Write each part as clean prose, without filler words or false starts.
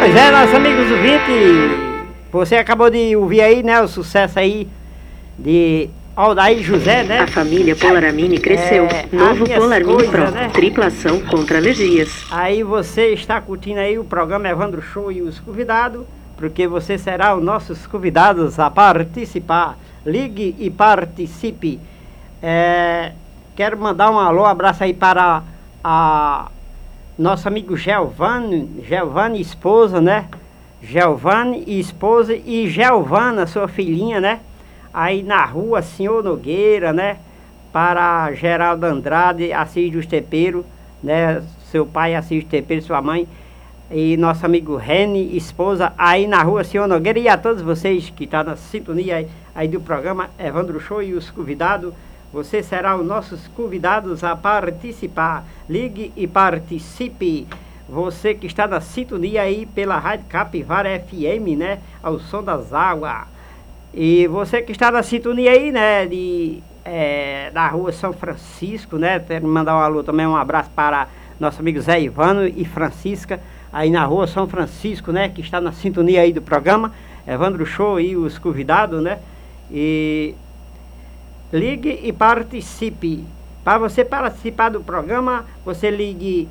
Pois é, nossos amigos ouvintes, você acabou de ouvir aí, né, o sucesso aí de Aldair José, né? A família Polaramine cresceu. Novo Polaramine Pro, né? tripla ação contra alergias. Aí você está curtindo aí o programa Evandro Show e os convidados, porque você será os nossos convidados a participar. Ligue e participe. Quero mandar um alô, abraço aí para a nosso amigo Giovanni esposa, né? Giovanni esposa e Giovana, sua filhinha, né? Aí na rua Senhor Nogueira, né? Para Geraldo Andrade, Assis dos Tempeiros, né? Seu pai Assis dos Tempeiros, sua mãe. E nosso amigo Reni, esposa, aí na rua Senhor Nogueira. E a todos vocês que estão na sintonia aí do programa Evandro Show e os convidados. Você será os nossos convidados a participar. Ligue e participe. Você que está na sintonia aí pela Rádio Capivara FM, né? Ao som das águas. E você que está na sintonia aí, né? Da rua São Francisco, né? Quero mandar um alô também, um abraço para nosso amigo Zé Ivano e Francisca. Aí na rua São Francisco, né? Que está na sintonia aí do programa Evandro Show e os convidados, né? E ligue e participe. Para você participar do programa, você ligue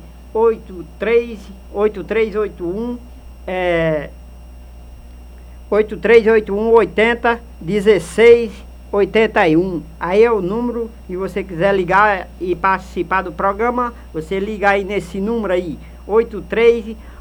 8381 80 16 81. Aí é o número, e você quiser ligar e participar do programa, você liga aí nesse número aí, 83